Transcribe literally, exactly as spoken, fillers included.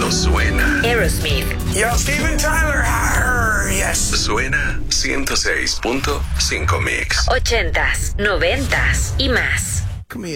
cuando suena. Aerosmith. Yo, Steven Tyler. Arr, yes. Suena ciento seis punto cinco Mix. Ochentas, noventas y más. Come here.